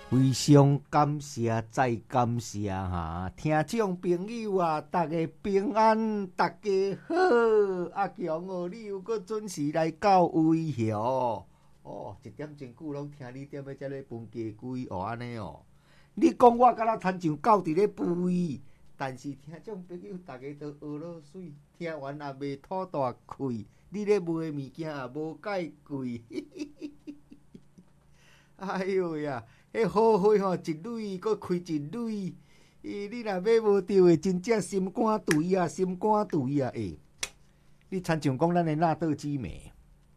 非常感谢再感谢哈，听众朋友啊，大家平安，大家好。阿强哦，你又搁准时来到位哦。哦，一点真久拢听你踮咧遮咧分家规哦，安尼哦。你讲我敢若亲像狗伫咧吠，但是听众朋友大家都学落水，听完也袂吐大气。你咧卖物件也无介贵，哎呦呀！迄好货吼，一蕊搁开一蕊，你若买无着的，真正心肝肥啊，心肝肥啊！你亲像讲咱的纳豆之美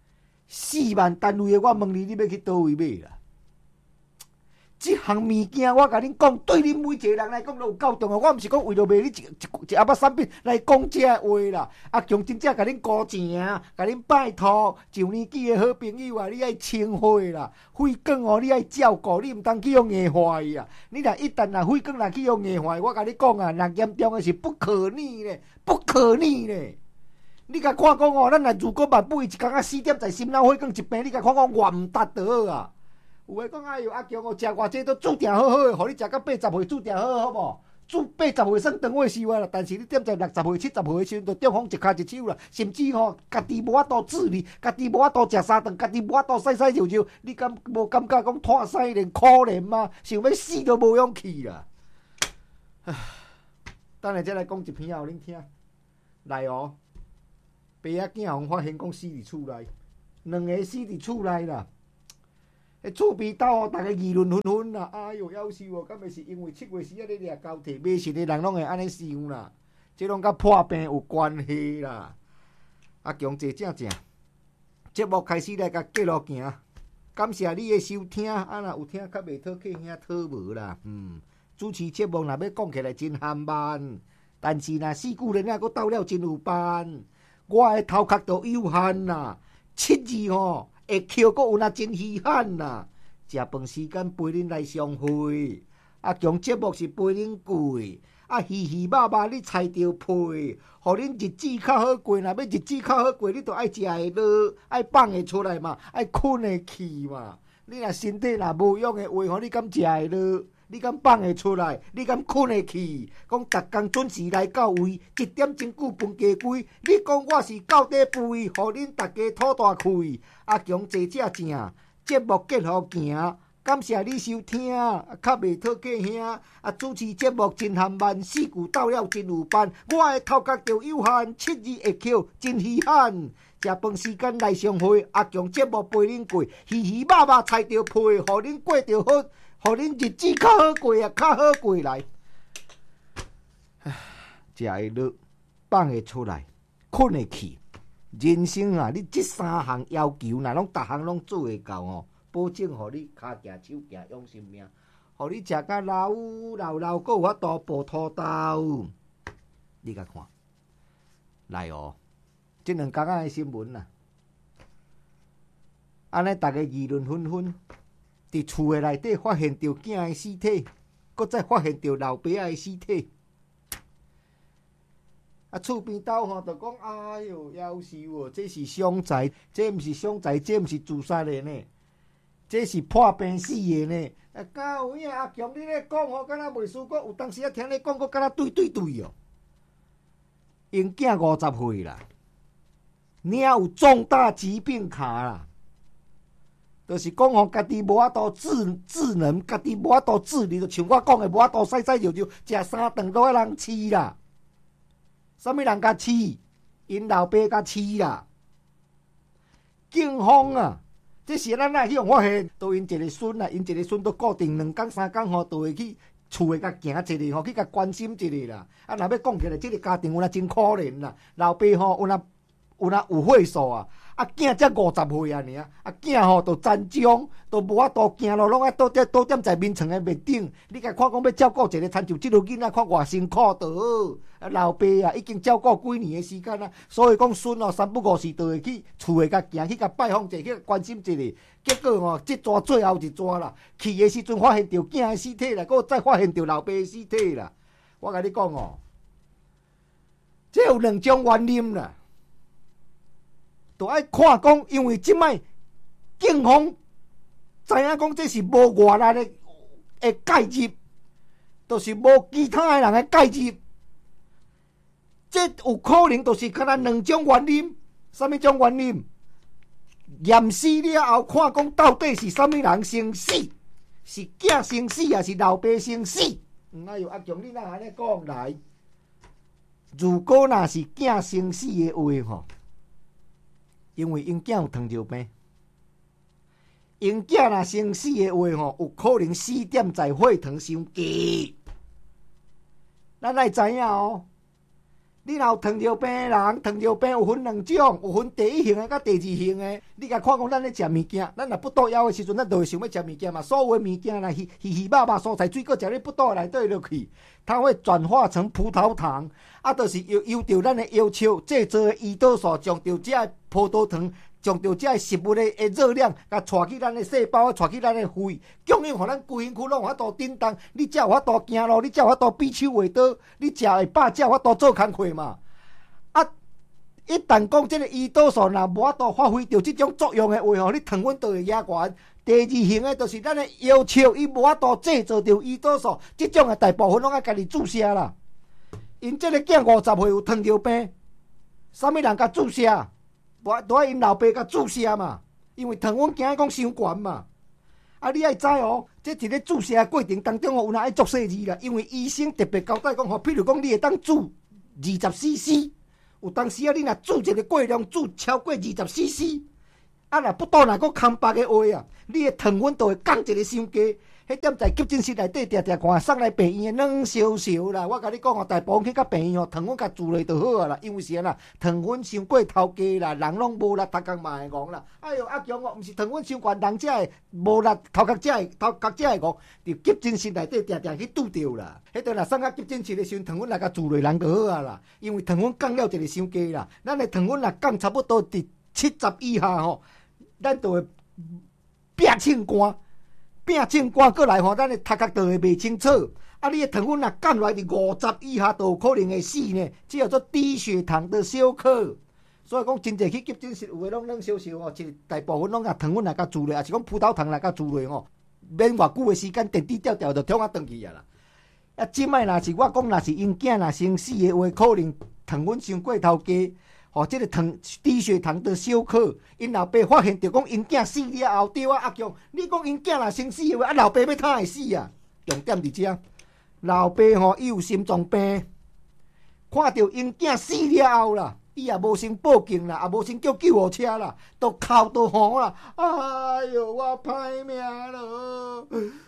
，4万单位的，我问你，你要去倒位买啦？即项物件，我甲恁讲，对恁每一个人来讲都有够重要。我毋是讲为了卖你一盒仔产品来讲这话啦。阿强真正甲恁高正，甲恁拜托，上年纪的好朋友啊，你爱清火啦，血管哦，你爱照顾，你毋通去用硬坏啊。你若一旦血管若去用硬坏，我甲你讲啊，若严重的是不可逆咧，不可逆咧。你甲看讲哦，咱若如果万不一工啊4点在心脑血管一病，你甲看讲偌毋值得啊。有诶讲，哎呦，阿强哦，食偌济都注定好好诶，互你食到80岁注定好好无？住80岁算长话是话啦，但是你点在60岁、70岁诶时阵，就中风一骹一手啦，甚至吼，家己无法度自理，家己无法度食三顿，家己无法度洗洗尿尿，你敢无感觉讲拖屎连可怜吗？想要死都无勇气啦！唉，等下再来讲一篇互恁听。来哦，爸仔囝互发现讲死伫厝内，2个死伫厝内啦。厝边斗哦，大家议论纷纷啦。哎呦，夭寿哦！敢会是因为7月时啊咧掠交替，迷信的人拢会安尼想啦。这拢甲破病有关系啦。阿强坐正正，节目开始来甲继续行。感谢你的收听，啊若有听较袂讨客兄讨无啦。主持节目若要讲起来真含慢，但是若4句人啊，佫斗了真有班。我的头壳都有限啦，7字吼。会扣阁有那真稀罕啦！食饭时间陪恁来相会，阿强节目是陪恁过，稀稀肉肉你菜着配，互恁日子较好过。若要日子较好过，你着爱食会落，爱放会出来嘛，爱困会去嘛。你若身体若无用的话，你敢食会落？你敢放会出来？你敢困会去？讲逐工准时来到位，1点钟久分家规。你讲我是到底肥，互恁大家吐大气。阿强坐正正，节目继续行。感谢你收听，较袂讨客兄。主持节目真含慢，4句斗了真有班。我的头壳就有限，7字会扣真稀罕。食饭时间来相会，阿强节目陪恁过，稀稀肉肉菜着配，互恁过着好。互恁日子较好过啊，较好过来。食会落，放会出来，困会去。人生啊，你这3项要求，若拢逐项拢做会到哦，保证互你骹行手行养性命，互你食甲老，阁有法度抱土豆。你甲看，来哦，这2天仔的新闻啊，安尼大家议论纷纷。伫厝的内底发现着囝的尸体，搁再发现着老爸仔的尸体。厝边斗吼，就讲哎哟，夭寿哦，这是伤财，这毋是伤财，这毋是自杀的呢，这是破病死的呢。敢有影阿强，你咧讲吼，敢若袂输过有当时听你讲，搁敢若对哦。因囝50岁啦，领有重大疾病卡啦。就是讲吼，家己无法度智能，家己无法度自理，就像我讲的，无法度洗洗尿尿，食3顿都要人饲啦。啥物人甲饲？因老爸甲饲啦。警方啊，这是咱哪去用发现？都因一个孙啦，因一个孙都固定2天3天吼，都会去厝诶，甲行一下吼，去甲关心一下啦。要讲起来，这个家庭有那真可怜啦。老爸吼有岁数啊。囝才50岁啊，囝吼都残障，都无法度行路，拢爱倒踮在眠床的面顶。你甲看讲要照顾一个亲像即个囡仔，看偌辛苦倒。老爸啊，已经照顾几年的时间啊，所以讲孙哦3不5时就会去厝的甲行去甲拜访一下，去关心一下。结果哦，这抓最后一抓啦，去的时阵发现着囝的尸体啦，搁再发现着老爸的尸体啦。我甲你讲哦，这有2种原因啦。就爱看讲，因为即摆警方知影讲这是无外力的会介入，就是无其他的人会介入。这有可能就是敢若两种原因，什么种原因？验尸了后，看讲到底是什么人先死，是囝先死，还是老爸先死？哎呦，阿强，你哪安尼讲来？如果若是囝先死的话吼，因为因囝有糖尿病，因囝若先死的话吼，有可能死点在血糖伤低。咱爱知影哦。你若有糖尿病的人，糖尿病有分两种，有分第一型的甲第二型的。你甲看讲，咱咧食物件，咱若不倒枵的时阵，咱就会想要食物件嘛。所有的物件啦，鱼肉蔬菜水果，食咧不倒内底落去，它会转化成葡萄糖，啊，就是由着咱的要求制造的胰岛素，将着这葡萄糖，将着这食物的热量，甲带去咱的细胞，带去咱的肺，供应互咱规身躯拢有法度振动，你才有法度行路，你才有法度比手画刀，你食会饱，才有法度做工课嘛。啊，一旦讲这个胰岛素若无法度发挥着这种作用的话吼，你糖分就会压悬。第二型的，就是咱的要求，伊无法度制造着胰岛素，这种的大部分拢爱家己注射啦。因这个囝50岁有糖尿病，啥物人甲注射？都爱因老爸甲注射嘛，因为糖分惊讲伤悬嘛。啊，你爱知哦，这伫咧注射的过程当中哦，有哪爱作细字啦？因为医生特别交代讲吼，譬如讲你会当注20cc， 有当时啊，你若注一个过量注超过20cc， 啊，若不倒若搁空白的话啊，你的糖分就会降一个伤低。迄点在急诊室内底定看，送来病院的软烧烧啦。我甲你讲哦，大部分去到病院哦，糖分甲注落就好啊啦。因为是安那，糖分伤过头加啦，人拢无力，头壳嘛会戆啦。哎呦，阿强哦，毋是糖分伤悬，人才会无力，头壳才会戆，伫急诊室内底定去拄着啦。迄阵若送到急诊室的时阵，糖分来甲注落人就好啊啦。因为糖分降了一个伤低啦，咱的糖分若降差不多伫70以下吼，咱就会拼清肝。变正肝过来吼，咱的头壳就会袂清楚。啊，你的糖分若降落来伫50以下，都有可能会死呢。这叫做低血糖的休克。所以讲，真侪去急诊室有诶拢烧烧吼，一大部分拢甲糖分来甲注落，也是讲葡萄糖来甲注落吼，免偌久诶时间，电池掉掉就冲啊转去啊啦。啊，即摆若是我讲，若是因囝若生死诶话，可能糖分伤过头低。哦，这个低血糖的休克，因老爸发现着讲因囝死了后，对啊，阿强，你讲因囝若生死的话，啊老爸要他会死啊？重点伫遮，老爸吼伊有心脏病，看到因囝死了后啦，伊也无先报警啦，也无先叫救护车啦，都哭都吼啦，哎哟，我歹命咯！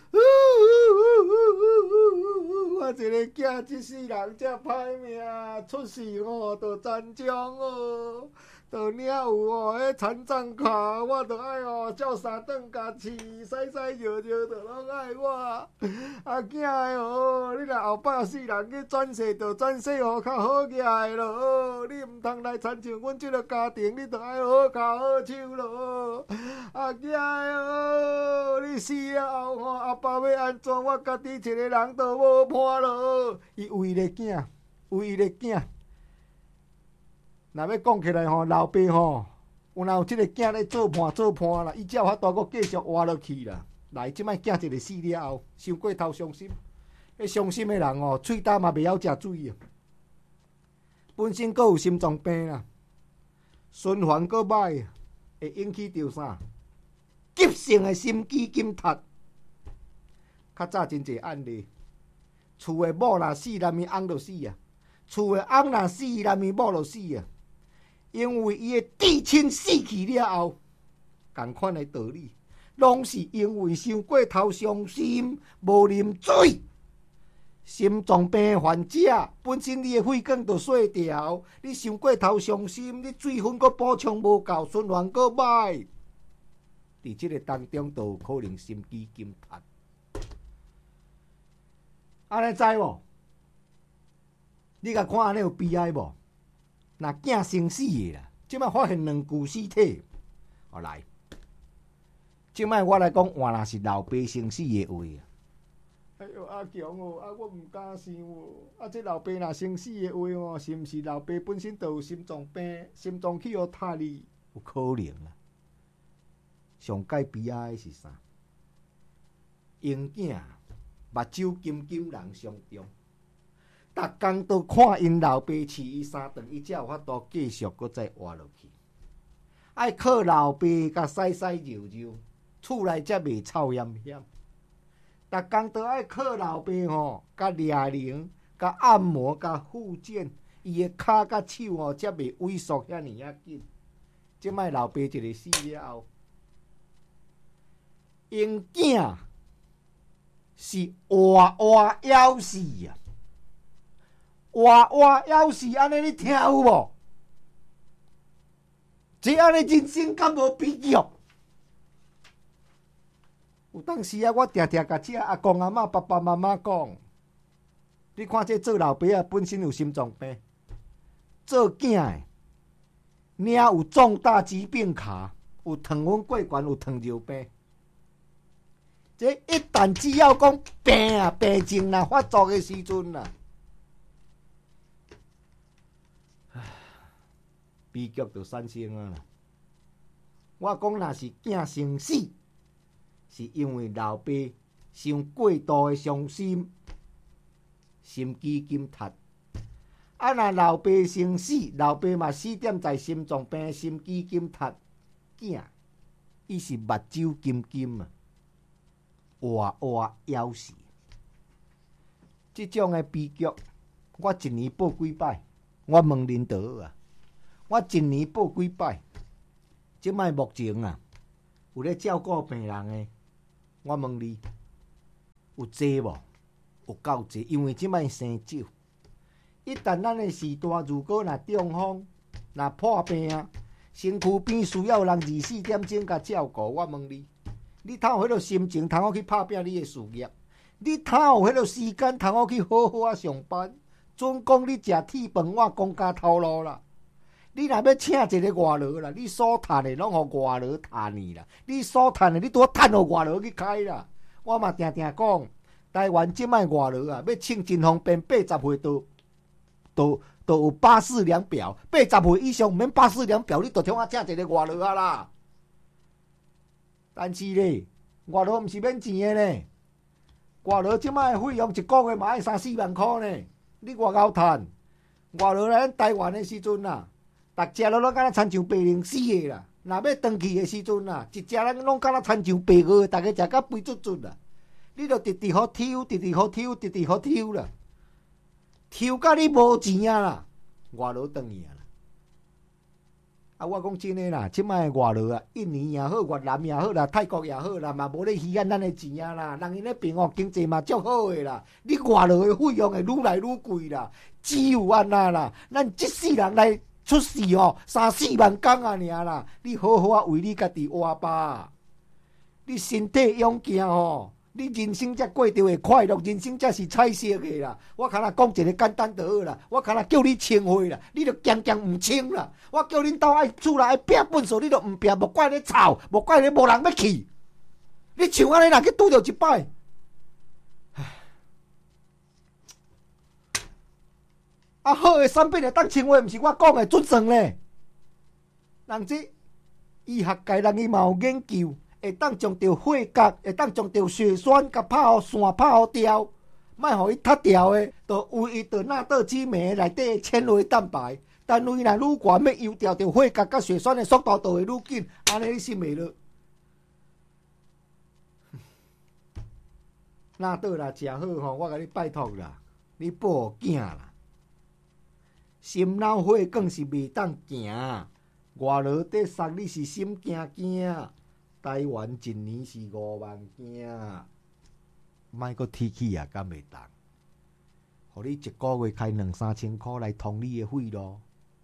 我一个囝一世人才歹命，出事吼就残障哦，就领有哦，迄残障卡，我就爱哦，照三顿家饲，洗洗尿尿就拢爱我。啊囝的哦，你若后摆世人去转世，就转世哦较好起来咯。你毋通来参像阮即个家庭，你就爱好骹好手咯。啊囝的哦，你死了后吼，阿爸要安怎？我家己一个人都无伴咯。伊为了囝，为了囝。若要讲起来吼，老爸吼，有即个囝咧做伴啦，伊才有法度搁继续活落去啦。来，即摆囝一个死了后，伤过头伤心。迄伤心的人哦，喙焦嘛袂晓食水啊。本身搁有心脏病啦，循环搁歹，会引起着啥？急性的心肌紧塌。较早真侪案例，厝的某若死，内面翁就死啊；厝的翁若死，内面某就死啊。因为伊的至亲死去了后，同款的道理，拢是因为伤过头伤心，无啉水。心脏病患者本身你的肺管就碎掉，你伤过头伤心，你水分阁补充无够，循环阁歹，伫即个当中就有可能心肌紧塌。安尼知无？你甲看安尼有悲哀无？若囝生死的啦，即摆发现2具尸体，来。即摆我来讲，换若是老爸生死的话啊。哎呦，阿强哦，我毋敢想哦。这老爸若生死的话哦，是毋是老爸本身就有心脏病，心脏去互塌哩？有可能啦。上界悲哀的是啥？因囝目睭金金人上重。逐工都看因老爸饲伊3顿，伊才有法度继续搁再活落去。爱靠老爸甲洗洗揉揉，厝内才袂臭炎炎。逐工都爱靠老爸吼，甲掠铃、甲按摩、甲复健，伊的骹甲手吼才袂萎缩遐尼啊紧。即摆老爸一个死了后，因囝是活活枵死啊！活活枵死，安尼你听有无？这安尼人生敢无悲剧？有当时啊，我常常甲这阿公阿嬷、爸爸妈妈讲，你看这做老爸啊，本身有心脏病，做囝的，领有重大疾病卡，有糖分过悬，有糖尿病。这一旦只要讲病啊，病症啦发作的时阵啦，悲剧就产生啊啦！我讲若是囝生死，是因为老爸伤过度的伤心，心肌紧塌。啊，若老爸生死，老爸嘛死点在心脏病、心肌紧塌，囝伊是目睭金金啊，活活枵死。即种的悲剧，我一年报几摆，我问领导啊。我一年报几摆？即摆目前啊，有咧照顾病人诶，我问你，有济无？有够济，因为即摆生少。一旦咱诶时代如果若中风、若破病啊，身躯边需要人24点钟甲照顾，我问你，你通有迄个心情，通好去拍拼你诶事业？你通有迄个时间，通好去好好啊上班？准讲你食铁饭碗，公家头路啦。你若要请一个外劳啦，你所赚的拢互外劳赚你啦，你所赚的你拄好趁互外劳去开啦。我嘛常常讲，台湾即摆外劳啊，要请真方便，80岁都有巴士量表，80岁以上毋免巴士量表，你就听我请一个外劳啊啦。但是咧，外劳毋是免钱的呢，外劳即摆费用一个月嘛爱3-4万块呢，你外口趁外劳来咱台湾的时阵啊。逐只拢敢若亲像白零死的啦，若要回去的时阵啊，一只人拢敢若亲像白鹅，逐个食甲肥卒卒啦。你着直直好抽，直直好抽，直直好抽啦，抽甲你无钱啊啦，外劳转去啊啦。啊，我讲真诶啦，即摆外劳啊，印尼也好，越南也好啦，泰国也好啦，嘛无咧稀罕咱诶钱啊啦，人因咧平哦经济嘛足好诶啦，你外劳诶费用会愈来愈贵啦，只有安那啦，咱即世人来。出事哦，3-4万工啊，尔啦！你好好啊，为你家己活吧。你身体勇健哦，你人生才过得会快乐，人生才是彩色的啦。我敢若讲一个简单就好啦，我敢若叫你清灰啦，你就强强唔清啦。我叫恁兜爱厝内爱拼本事，你就唔拼，莫怪你吵，莫怪你无人要去。你像安尼若去拄着一摆。啊，好诶产品会当称话，毋是我讲诶准算咧。人这医学界人伊嘛有研究，会当将着血角，会当将着血栓甲拍互线拍互掉，莫互伊塌掉诶，就有伊着纳豆激酶内底诶纤维蛋白，单位若愈悬，要油掉着血角甲血栓诶速度就会愈紧，安尼你信袂落？纳豆啦食好吼，我甲你拜托啦，你保囝啦。心脑血管是袂当行，外劳得杀你是心惊惊。台湾一年是5万件，莫阁提起啊，敢袂当？互你一个月开2-3千块来通你的费咯，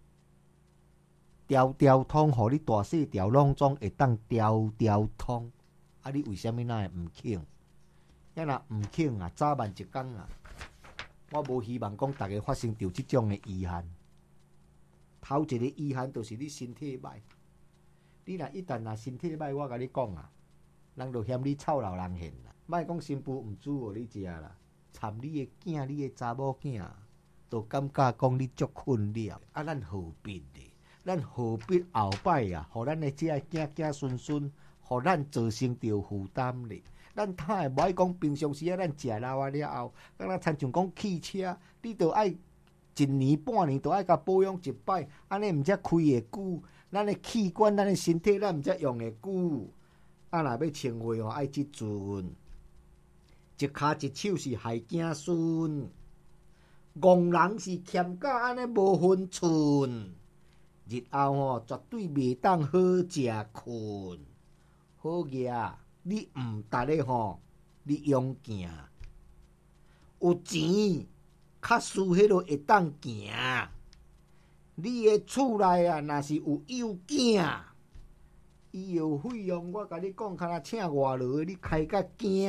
条条通，互你大细条拢总会当条条通。啊，你为什么那会唔肯？要若唔肯啊，早晚一天啊！我无希望讲大家发生着即种的遗憾。头一个遗憾就是你身体歹。你若一旦身体歹，我甲你讲啊，人就嫌你臭老人嫌啦。莫讲新妇毋煮互你食啦，参你的囝、你的查某囝，都感觉讲你足困了。啊，咱何必呢？咱何必后摆啊？互咱的这囝孙孙，互咱造成着负担呢？ 咱摊诶，无爱讲平常时啊，咱食老啊了后，敢若亲像讲汽车，你着爱1年半年，着爱甲保养一摆，安尼毋则开会久。咱诶器官，咱诶身体，咱毋则用会久。啊，若要穿货吼，爱即阵，一骹一手是害子孙，戆人是欠甲安尼无分寸。日后吼，绝对袂当好食困。好个，你毋值咧吼，你用行，有钱较输迄落会当行。你诶厝内啊，若是有幼囝，医药费用我甲你讲，敢若请外劳，你开甲惊。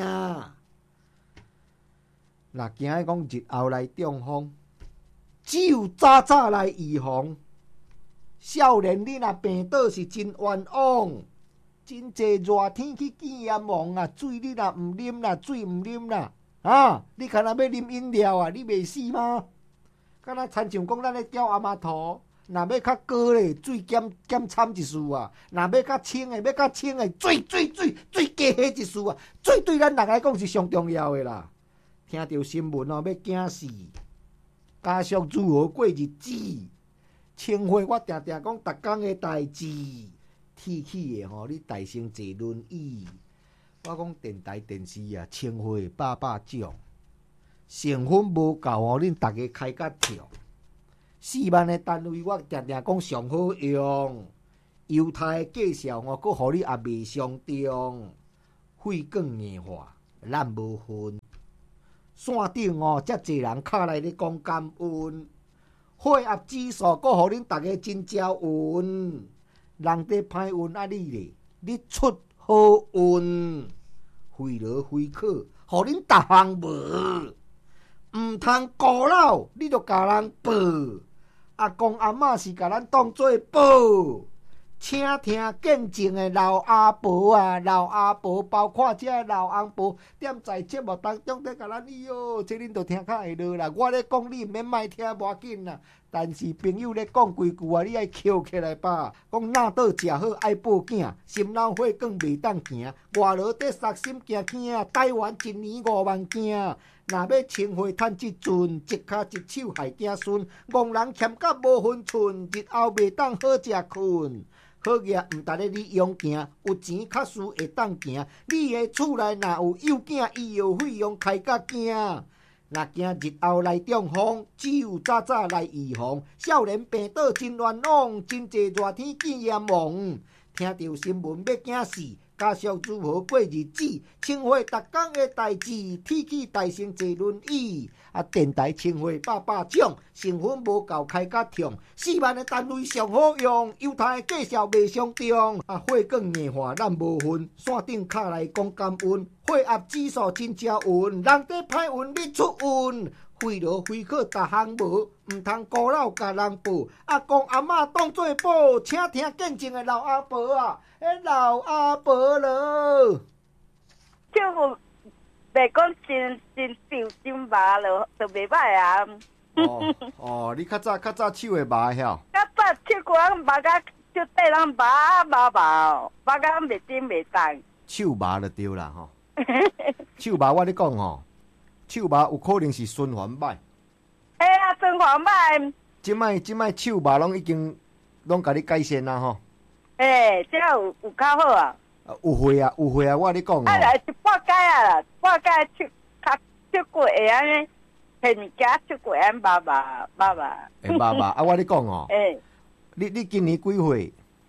若惊讲日后来中风，只有早早来预防。少年，你若病倒是真冤枉。真济热天去见阎王啊！水你若毋啉啦，水毋啉啦，啊！你敢若要啉饮料啊？你袂死吗？敢若亲像讲咱咧钓阿妈头，若要较高咧，水减掺一丝啊；若要较清诶，水加下一丝啊！水对咱人来讲是上重要诶啦。听着新闻哦，要惊死！家属如何过日子？清惠我定定讲，逐工诶代志。铁起的吼，你大成坐轮椅。我讲电台电视啊，清货百种，成分无够吼，恁大家开甲跳。4万的单位，我定定讲上好用。犹太介绍吼，佫互你也袂伤重。血管硬化，咱无分。线顶哦，遮济人敲来咧讲感恩。血压指数，佫互恁大家真招运。人地歹运啊！你出好运，费劳费口，互恁逐项无，毋通孤老，你着甲人报。阿公阿嬷是甲咱当做宝，请听见证的老阿婆啊，老阿婆包括遮老翁婆，踮在节目当中咧甲咱这恁着听较会落啦。我咧讲你毋免莫听，无要紧啦。但是朋友咧讲几句啊，你爱捡起来吧。讲哪倒食好爱报囝，心脑血管袂当行。外劳得杀心惊惊，台湾1年5万件。若要清货趁即阵，一骹一手害子孙。戆人欠甲无分寸，日后袂当好食困。好个毋值咧你用行，有钱较输会当行。你的厝内若有幼囝，医药费用开甲惊。若惊日后来中风，只有早早来预防。少年病倒真冤枉，真济热天见阎王。听着新闻要惊死，家属如何过日子？清货逐工的代志，铁起大成坐轮椅。电台清货百种，成分无够开甲痛。4万的单位上好用，犹太介绍袂伤重。血管硬化咱无分，线顶敲来讲感恩。血压指数真招运，人地歹运你出运。费劳费口逐项无，毋通孤老甲人报。阿公阿嬷当做宝，请听见证的老阿婆啊，老阿婆咯。 就袂讲真瘦真麻咯，就袂歹啊。 你较早手会麻晓？ 较早手骨麻甲手底人麻，麻甲袂顶袂动。 手麻就对啦吼。手麻我咧讲吼，手麻有可能是循环歹。 循环歹。 即摆手麻拢已经拢甲你改善啦吼。 这有较好啊。 有会啊，我咧讲哦。 一半解啊啦，半解手骨会安尼，摕物件手骨安麻。 麻，我咧讲哦。你今年几岁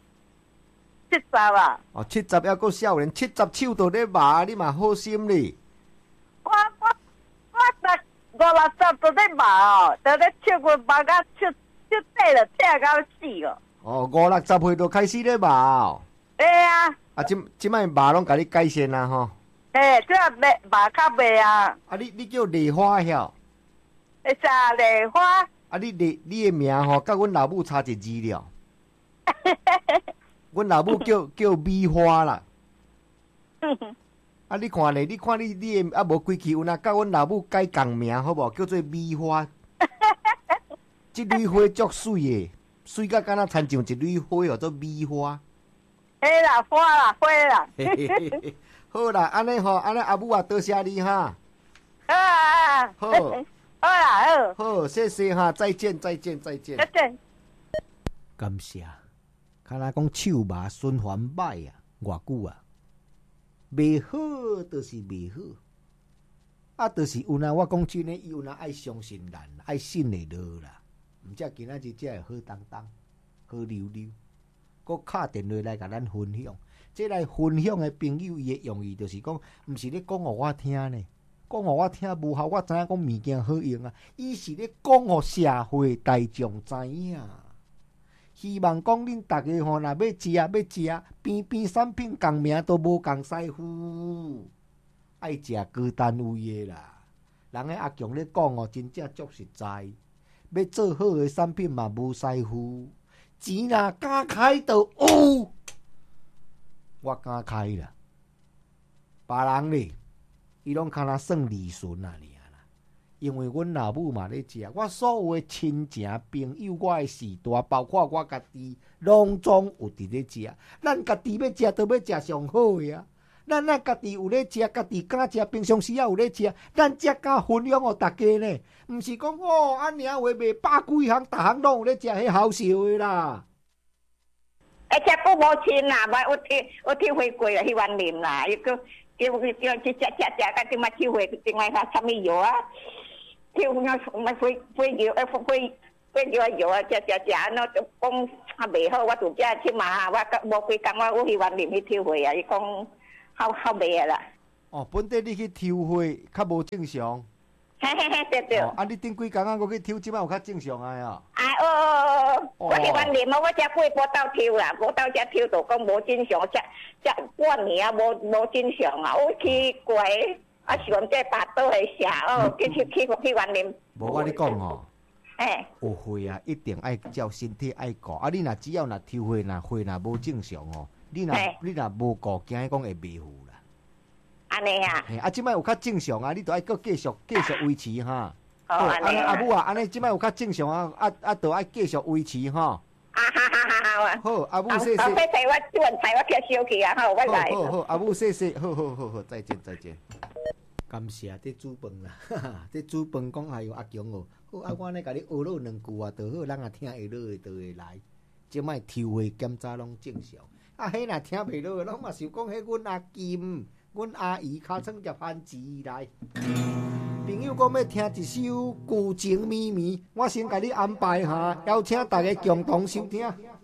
？70啊。 70还阁少年，70手都咧麻，你嘛好心哩。 我50都咧麻哦，都咧手骨麻甲手底了痛到死哦。 50岁就开始咧麻哦。即摆麻拢甲你改善啦吼。 这麻较袂啊。 你叫丽花晓？ 啥丽花？ 你的名吼，甲阮老母差一字了。阮老母叫米花啦。你看咧，你的无几期有哪甲阮老母改共名好无？叫做米花。即蕊花足水的，水甲敢若亲像一蕊花，叫做米花。 花啦。 好好啦，安尼吼，安尼阿母啊，多谢你哈。 啊， 好， 好啦， 好，谢谢哈，再见，再见，再见。 再见。 感谢。看来讲手麻循环歹啊，偌久啊，袂好就是袂好。啊，就是有那我讲真诶，有那爱相信咱，爱信会落啦。毋则今仔日才会好当当，好溜溜。佮敲电话来甲咱分享，这来分享诶朋友伊诶用意就是讲，毋是咧讲互我听呢，讲互我听无效，我知影讲物件好用啊。伊是咧讲互社会大众知影。希望讲恁大家吼，若要食，边边产品共名都无共师傅，爱食高单位诶啦。人诶阿强咧讲哦，真正足实在。要做好诶产品嘛无师傅，钱若敢开就有，我敢开啦。别人咧，伊拢敢若算利润啊尔啦。因为阮老母嘛咧食，我所有诶亲情朋友，我诶时代，包括我家己，拢总有伫咧食。咱家己要食，都要食上好诶啊！咱家己有咧食，家己敢食，平常时也有咧食，咱才敢分享互大家呢。毋是讲哦，安尔话卖百几项，逐项拢有咧食，迄好笑诶啦。 而且佫无钱啦，我体会过啊，迄碗面啦，伊佫叫去食，甲即摆体会，另外啥物药啊？跳咩飞药药啊，食，喏就讲啊袂好，我就只去嘛，我无几工我去碗面去体会啊，伊讲好袂啊啦。哦， 本地你去抽血较无正常。 对对。 啊，你顶几工啊？我去抽，即摆有较正常啊哦。 我去碗面我才过无到抽啦，无到遮抽就讲无正常，才半年啊，无正常啊，我去过。啊，是讲这巴肚会写哦，去碗面。 无我你讲吼，有血啊，一定爱照身体爱顾。啊，你若只要若抽血若无正常哦，你若无顾，惊讲会袂赴啦。 安尼啊？ 啊，即摆有较正常啊，你著爱搁继续维持哈。 好，安尼阿母啊，安尼即摆有较正常啊，著爱继续维持哈。好，阿母谢谢。 我去小去啊，好，我来。 好，阿母谢谢，好，再见。感谢这煮饭啦，这煮饭讲还有阿强哦，好啊，我呢甲你学了2句啊，就好，人也听会落，就会来。即摆抽血检查拢正常，啊，迄若听袂落，拢嘛是讲迄阮阿金、阮阿姨尻川入番薯来。朋友讲要听一首《旧情绵绵》，我先甲你安排下，邀请大家共同收听。